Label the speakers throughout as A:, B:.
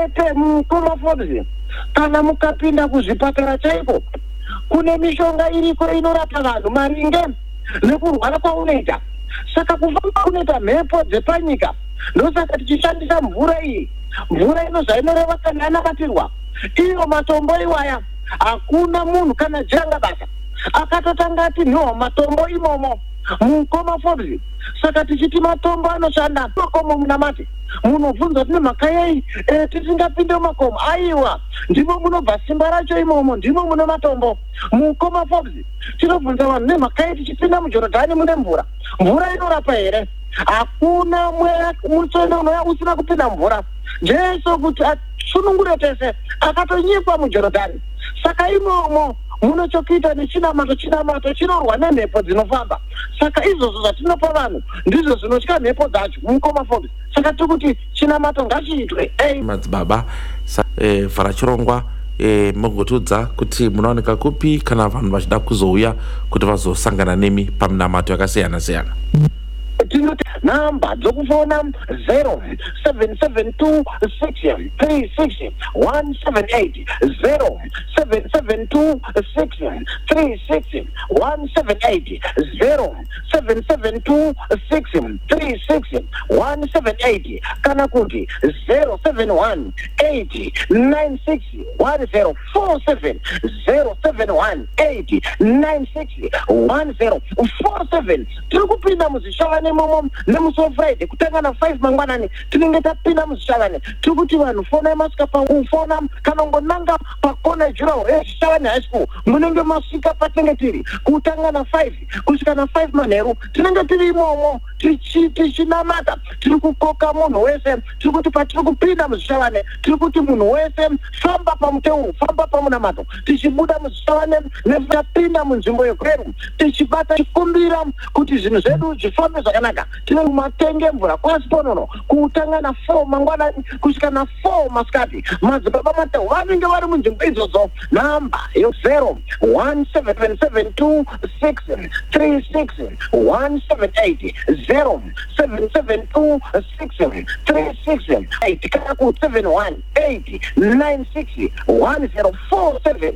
A: chete mukomafobzi kana mukapinda kuzvipatara chaiko kune mishonga iriko inorapa vanhu maringe nekurwara kwaunoita. Saka kufamba kunoita mhepo dzepanyika ndosaka tichishandisa mvura iyi. Mvura ino zvainoreva kana anabatirwa iyo matombo iwaya hakuna munhu kana janga basa akatotanga ati no matombo imomo mukomafobzi. Saka tichiti matombo anoshanda makomo munamati munobvunza tine mhaka yei tisingapinde mumakomo aiwa ndimo munobva simba racho imomo ndimo mune matombo mukomafobzi. Tinobvunza vanhu nemhaka yei tichipinda mujorodhani mune mvura inorapa here? Hakuna mweya mutsvene unouya usina kupinda mvura. Jesu kuti asunungure tese akatonyikwa mujorodhani. Saka imomo munochokuita nechinamato chinorwa nemhepo dzinofamba. Saka izvozvo zvatinopa vanhu ndizvo zvinotya mhepo dzacho mukomafobzi. Saka tiri kuti chinamato ngachiitwe.
B: Madzibaba vharachirongwa mugotudza kuti munowanika kupi kana vanhu vachida kuzouya kuti vazosangana nemi paminamato yakasiyana siyana.
A: Tinoti namba dzokufona 0772636178 0772636178 0772636178 kana kuti 07189610470 07189610470. Tiri kupinda muzvishavane momo nemusi Friday kutanga na 5 mangwanani tinenge tapinda muzvishavane. Tiri kuti vanhu fonai masvika pakufona kana ngonanga pakona juraho ezvishavane high school munenge masvika patinenge tiri kutanga na 5 kusvika na 5 manheru tinenge tiri imomo tichinamata. Tiri kukoka munhu wese. Tiri kuti patiri kupinda muzvishavane tiri kuti munhu wese famba pamuteuro famba pamunamato tichibuda muzvishavane netapinda munzvimbo yekweru tichibata chikumbira kuti zvinhu zvedu zvifambe zvakanaka. Tine matenge mvura kwasi ponono kutanga na 4 mangwanani kusvika na 4 masikati. Madzibaba mateu vanenge vari munzvimbo idzodzo. Namba yo 01772636178 0772636 kana ku 718961047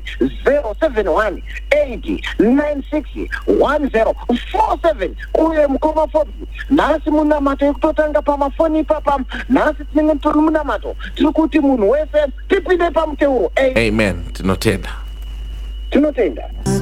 A: 07189611047 uye mukomafobzi. Nhasi munamato yekutotanga pamafoni ipapa nhasi tinenge tori munamato tiri kuti munhu wese tipinde pamuteuro.
B: Amen. Tinotenda.